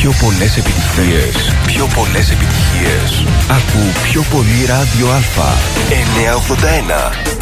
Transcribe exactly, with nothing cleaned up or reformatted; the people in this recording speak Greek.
πιο πολλές επιτυχίες. Πιο πολλές επιτυχίες. Ακού πιο πολύ ράδιο Α. εννιακόσια ογδόντα ένα.